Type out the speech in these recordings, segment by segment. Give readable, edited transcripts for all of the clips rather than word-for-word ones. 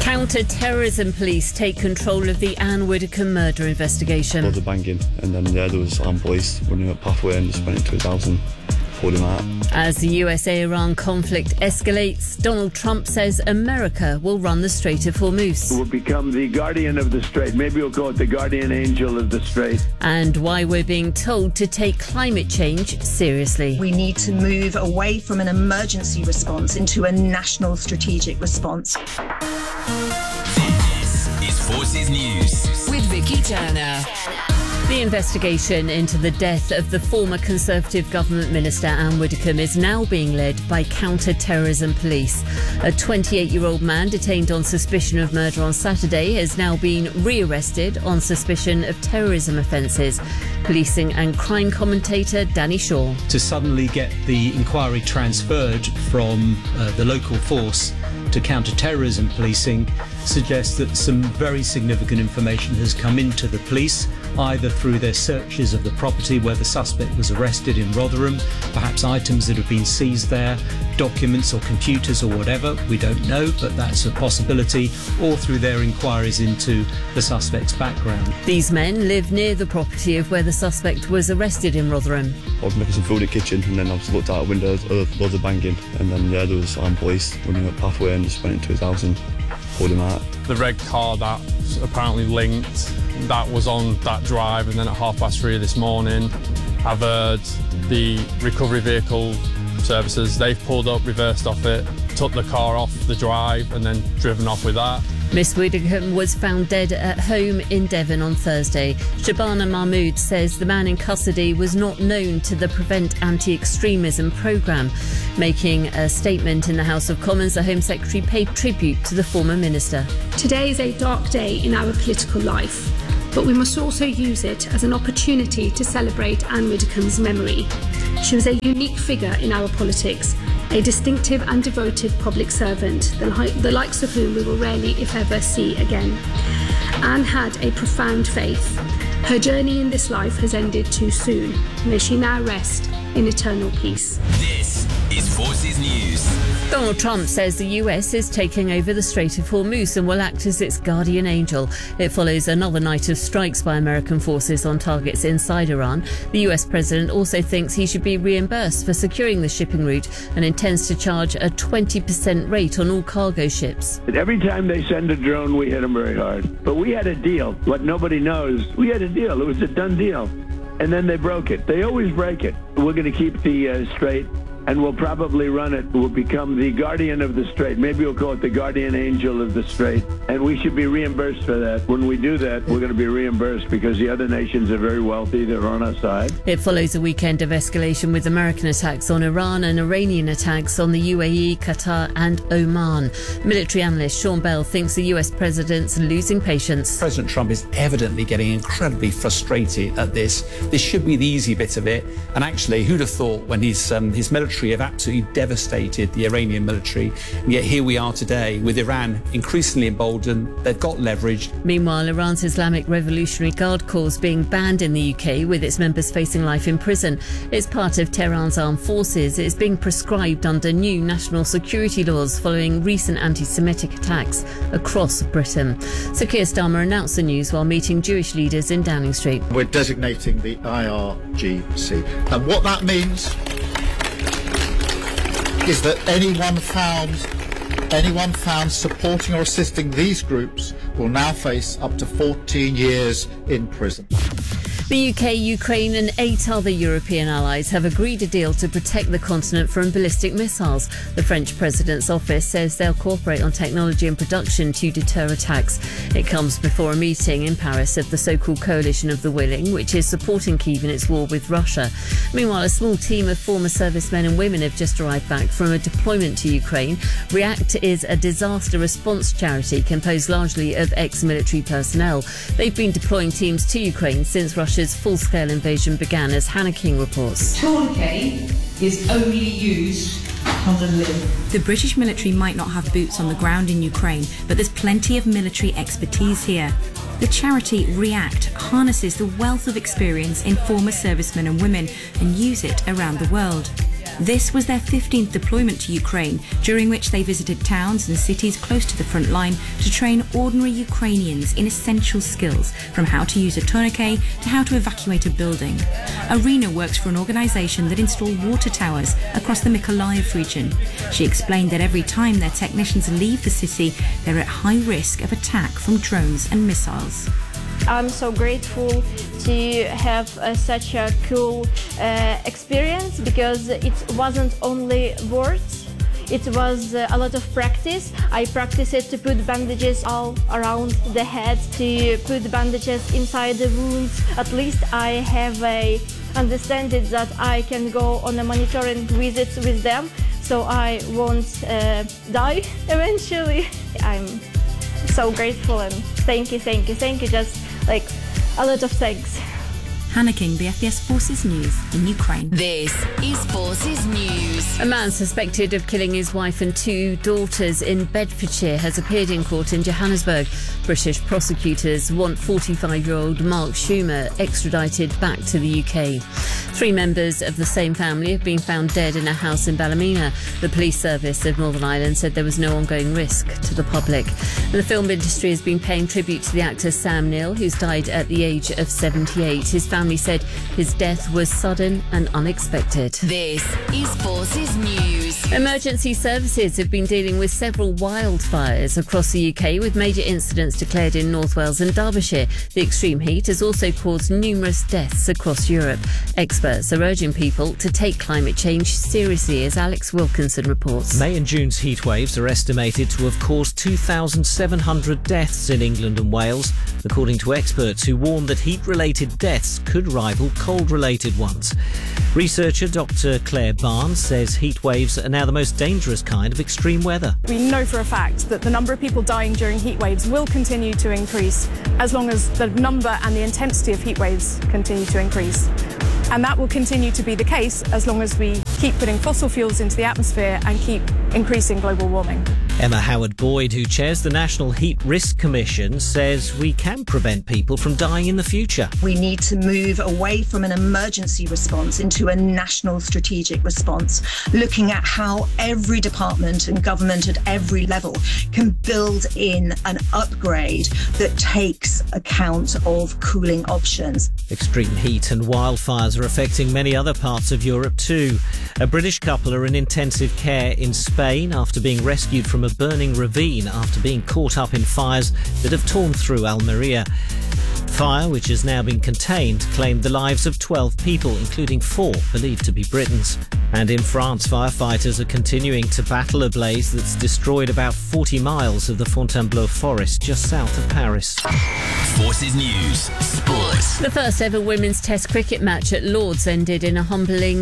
Counter-terrorism police take control of the Anne Widdecombe murder investigation. Loads of banging, and then there was armed police running up pathway and just went into his house and pulled him out. As the USA-Iran conflict escalates, Donald Trump says America will run the Strait of Hormuz. We'll become the guardian of the Strait. Maybe we'll call it the guardian angel of the Strait. And why we're being told to take climate change seriously. We need to move away from an emergency response into a national strategic response. This is Forces News with Vicky Turner. The investigation into the death of the former Conservative government minister Anne Widdecombe is now being led by counter-terrorism police. A 28-year-old man detained on suspicion of murder on Saturday has now been re-arrested on suspicion of terrorism offences. Policing and crime commentator Danny Shaw. To suddenly get the inquiry transferred from the local force to counter-terrorism policing suggests that some very significant information has come into the police, either through their searches of the property where the suspect was arrested in Rotherham, perhaps items that have been seized there, documents or computers or whatever, we don't know, but that's a possibility, or through their inquiries into the suspect's background. These men live near the property of where the suspect was arrested in Rotherham. I was making some food in the kitchen, and then I just looked out the windows, loads of banging, and then there was armed police running up pathway and just went into his house and pulled him out. The red car that's apparently linked, that was on that drive, and then at 3:30 this morning I've heard the recovery vehicle services, they've pulled up, reversed off it, took the car off the drive and then driven off with that. Miss Widdecombe was found dead at home in Devon on Thursday. Shabana Mahmood says the man in custody was not known to the Prevent Anti-Extremism programme. Making a statement in the House of Commons, the Home Secretary paid tribute to the former minister. Today is a dark day in our political life, but we must also use it as an opportunity to celebrate Anne Widdecombe's memory. She was a unique figure in our politics, a distinctive and devoted public servant, the likes of whom we will rarely, if ever, see again. Anne had a profound faith. Her journey in this life has ended too soon. May she now rest in eternal peace. This is Forces News. Donald Trump says the US is taking over the Strait of Hormuz and will act as its guardian angel. It follows another night of strikes by American forces on targets inside Iran. The US president also thinks he should be reimbursed for securing the shipping route and intends to charge a 20% rate on all cargo ships. Every time they send a drone, we hit them very hard. But we had a deal. What nobody knows, we had a deal. It was a done deal. And then they broke it. They always break it. We're going to keep the strait, and we'll probably run it. We'll become the guardian of the strait. Maybe we'll call it the guardian angel of the strait. And we should be reimbursed for that. When we do that, we're going to be reimbursed because the other nations are very wealthy. They're on our side. It follows a weekend of escalation with American attacks on Iran and Iranian attacks on the UAE, Qatar and Oman. Military analyst Sean Bell thinks the US president's losing patience. President Trump is evidently getting incredibly frustrated at this. This should be the easy bit of it. And actually, who'd have thought when his military have absolutely devastated the Iranian military, and yet here we are today with Iran increasingly emboldened. They've got leverage. Meanwhile, Iran's Islamic Revolutionary Guard Corps being banned in the UK, with its members facing life in prison. It's part of Tehran's armed forces. It's being prescribed under new national security laws following recent anti-Semitic attacks across Britain. Sir Keir Starmer announced the news while meeting Jewish leaders in Downing Street. We're designating the IRGC, and what that means is that anyone found supporting or assisting these groups will now face up to 14 years in prison. The UK, Ukraine and 8 other European allies have agreed a deal to protect the continent from ballistic missiles. The French President's office says they'll cooperate on technology and production to deter attacks. It comes before a meeting in Paris of the so-called Coalition of the Willing, which is supporting Kyiv in its war with Russia. Meanwhile, a small team of former servicemen and women have just arrived back from a deployment to Ukraine. REACT is a disaster response charity composed largely of ex-military personnel. They've been deploying teams to Ukraine since Russia's full-scale invasion began, as Hannah King reports. Tourniquet is only used on the limb. The British military might not have boots on the ground in Ukraine, but there's plenty of military expertise here. The charity REACT harnesses the wealth of experience in former servicemen and women and use it around the world. This was their 15th deployment to Ukraine, during which they visited towns and cities close to the front line to train ordinary Ukrainians in essential skills, from how to use a tourniquet to how to evacuate a building. Arena works for an organisation that installed water towers across the Mykolaiv region. She explained that every time their technicians leave the city, they're at high risk of attack from drones and missiles. I'm so grateful to have such a cool experience, because it wasn't only words, it was a lot of practice. I practiced it to put bandages all around the head, to put bandages inside the wounds. At least I have a understanding that I can go on a monitoring visit with them, so I won't die eventually. I'm so grateful, and thank you, just like a lot of thanks. Hannah King, the SBS Forces News in Ukraine. This is Forces News. A man suspected of killing his wife and 2 daughters in Bedfordshire has appeared in court in Johannesburg. British prosecutors want 45-year-old Mark Schumer extradited back to the UK. 3 members of the same family have been found dead in a house in Ballymena. The police service of Northern Ireland said there was no ongoing risk to the public. And the film industry has been paying tribute to the actor Sam Neill, who's died at the age of 78. His family said his death was sudden and unexpected. This is Forces News. Emergency services have been dealing with several wildfires across the UK, with major incidents declared in North Wales and Derbyshire. The extreme heat has also caused numerous deaths across Europe. Experts are urging people to take climate change seriously, as Alex Wilkinson reports. May and June's heat waves are estimated to have caused 2,700 deaths in England and Wales, according to experts who warn that heat-related deaths could rival cold-related ones. Researcher Dr. Claire Barnes says heat waves are now the most dangerous kind of extreme weather. We know for a fact that the number of people dying during heat waves will continue to increase as long as the number and the intensity of heat waves continue to increase. And that will continue to be the case as long as we keep putting fossil fuels into the atmosphere and keep increasing global warming. Emma Howard-Boyd, who chairs the National Heat Risk Commission, says we can prevent people from dying in the future. We need to move away from an emergency response into a national strategic response, looking at how every department and government at every level can build in an upgrade that takes account of cooling options. Extreme heat and wildfires are affecting many other parts of Europe too. A British couple are in intensive care in Spain after being rescued from a burning ravine after being caught up in fires that have torn through Almeria. Fire, which has now been contained, claimed the lives of 12 people, including 4 believed to be Britons. And in France, firefighters are continuing to battle a blaze that's destroyed about 40 miles of the Fontainebleau forest just south of Paris. Forces News Sport. The first ever women's Test cricket match at Lord's ended in a humbling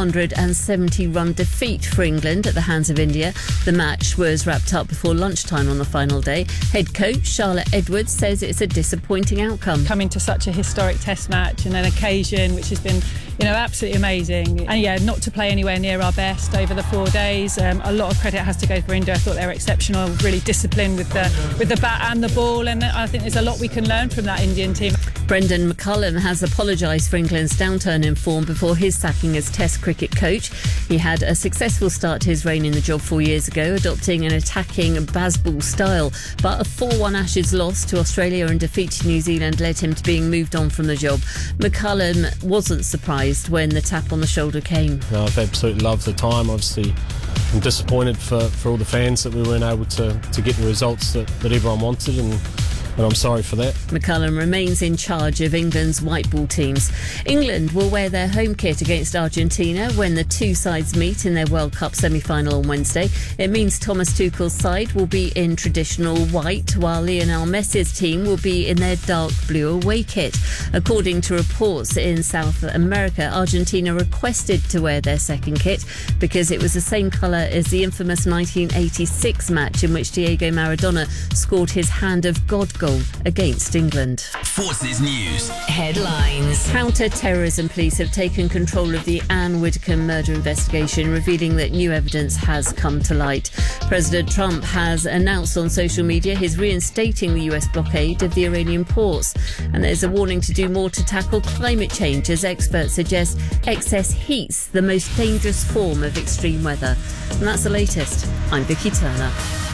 270-run defeat for England at the hands of India. The match was wrapped up before lunchtime on the final day. Head coach Charlotte Edwards says it's a disappointing outcome. Coming to such a historic Test match and an occasion which has been, absolutely amazing. And not to play anywhere near our best over the 4 days. A lot of credit has to go for India. I thought they were exceptional, really disciplined with the bat and the ball, and I think there's a lot we can learn from that Indian team. Brendan McCullum has apologised for England's downturn in form before his sacking as Test cricket coach. He had a successful start to his reign in the job 4 years ago, adopting an attacking Bazball style. But a 4-1 Ashes loss to Australia and defeat to New Zealand led him to being moved on from the job. McCullum wasn't surprised when the tap on the shoulder came. I've absolutely loved the time. Obviously, I'm disappointed for all the fans that we weren't able to get the results that everyone wanted, and I'm sorry for that. McCullum remains in charge of England's white ball teams. England will wear their home kit against Argentina when the two sides meet in their World Cup semi-final on Wednesday. It means Thomas Tuchel's side will be in traditional white, while Lionel Messi's team will be in their dark blue away kit. According to reports in South America, Argentina requested to wear their second kit because it was the same colour as the infamous 1986 match in which Diego Maradona scored his Hand of God goal against England. Forces News headlines. Counter-terrorism police have taken control of the Anne Widdecombe murder investigation, revealing that new evidence has come to light. President Trump has announced on social media he's reinstating the US blockade of the Iranian ports. And there's a warning to do more to tackle climate change, as experts suggest excess heat's the most dangerous form of extreme weather. And that's the latest. I'm Vicky Turner.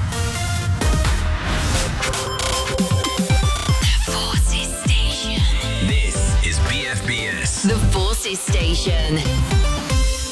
The Forces Station. This is BFBS. The Forces Station.